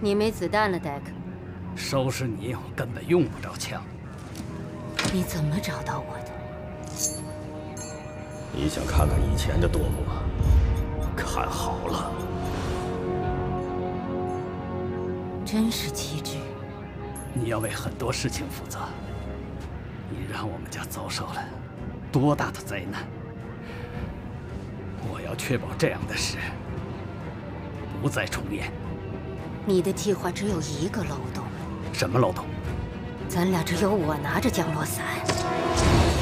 你没子弹了，戴克。 收拾你，我根本用不着枪。 你怎么找到我的？ 你想看看以前的多姆吗？看好了。 真是机智。 你要为很多事情负责。你让我们家遭受了多大的灾难？我要确保这样的事不再重演。 你的计划只有一个漏洞。 什么漏洞？ 咱俩只有我拿着降落伞。